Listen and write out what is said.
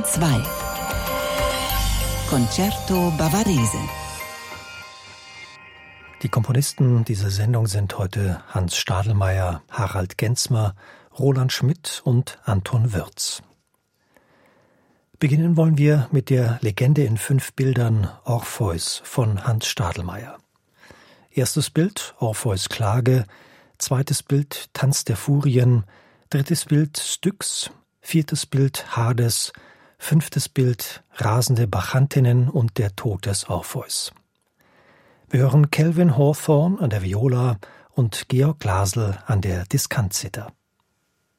2 Concerto Bavarese. Die Komponisten dieser Sendung sind heute Hans Stadelmeier, Harald Genzmer, Roland Schmidt und Anton Würz. Beginnen wollen wir mit der Legende in 5 Bildern Orpheus von Hans Stadelmeier. Erstes Bild Orpheus Klage, zweites Bild Tanz der Furien, drittes Bild Styx, viertes Bild Hades, fünftes Bild Rasende Bacchantinnen und der Tod des Orpheus. Wir hören Kelvin Hawthorne an der Viola und Georg Glasl an der Diskantzither.